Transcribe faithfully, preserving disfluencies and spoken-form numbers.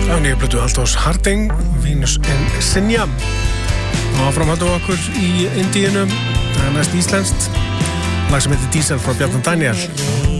Nýja plötu Halldórs Harding, Venus in Sinja. Og áfram haldum við okkur í Indíunum, það er næst íslenskt lag sem heitir Diesel frá Bjarni Daniel.